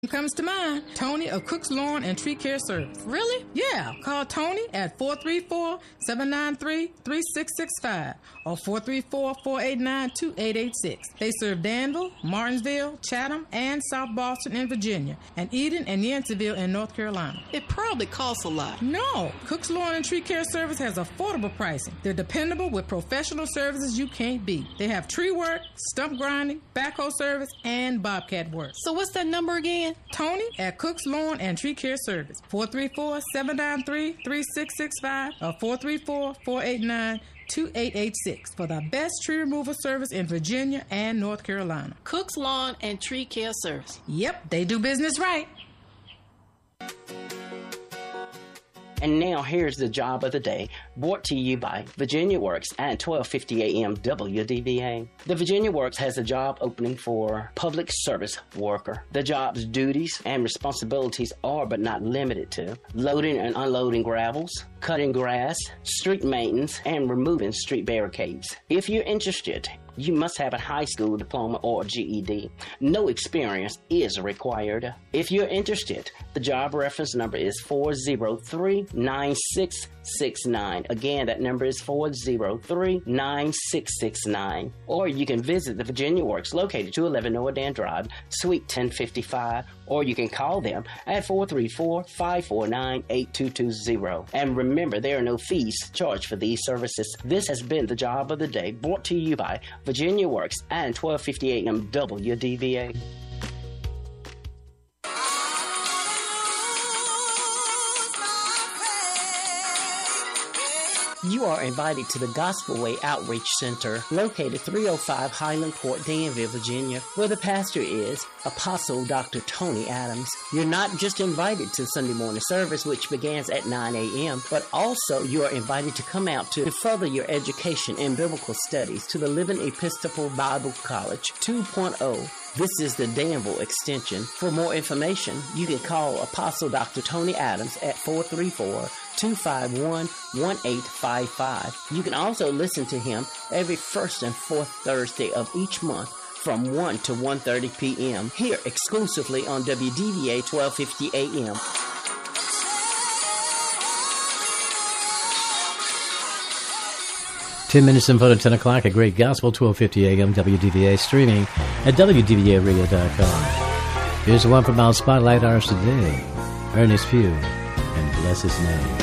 Comes to mind, Tony of Cook's Lawn and Tree Care Service. Really? Yeah, call Tony at 434-793-3665 or 434-489-2886. They serve Danville, Martinsville, Chatham, and South Boston in Virginia, and Eden and Yanceyville in North Carolina. It probably costs a lot. No, Cook's Lawn and Tree Care Service has affordable pricing. They're dependable with professional services you can't beat. They have tree work, stump grinding, backhoe service, and bobcat work. So what's that number again? Tony at Cook's Lawn and Tree Care Service, 434-793-3665 or 434-489-2886 for the best tree removal service in Virginia and North Carolina. Cook's Lawn and Tree Care Service. Yep, they do business right. And now here's the job of the day, brought to you by Virginia Works at 1250 AM WDVA. The Virginia Works has a job opening for public service worker. The job's duties and responsibilities are, but not limited to, loading and unloading gravels, cutting grass, street maintenance, and removing street barricades. If you're interested, you must have a high school diploma or GED. No experience is required. If you're interested, the job reference number is 403-9669. Again, that number is 403-9669. Or you can visit the Virginia Works located 211 Noah Dan Drive, Suite 1055, or you can call them at 434-549-8220. And remember, there are no fees charged for these services. This has been the job of the day, brought to you by Virginia Works and 1250 AM WDVA. You are invited to the Gospel Way Outreach Center, located 305 Highland Court, Danville, Virginia, where the pastor is Apostle Dr. Tony Adams. You're not just invited to Sunday morning service, which begins at 9 a.m., but also you are invited to come out to further your education in biblical studies to the Living Episcopal Bible College 2.0. This is the Danville extension. For more information, you can call Apostle Dr. Tony Adams at 434-251-1855. You can also listen to him every first and fourth Thursday of each month from 1 to 1:30 p.m. here exclusively on WDVA 1250 AM. Ten minutes in front of 10 o'clock, a great gospel, 1250 AM, WDVA, streaming at WDVAradio.com. Here's one from our Spotlight Hours today, Ernest Pugh, and bless his name.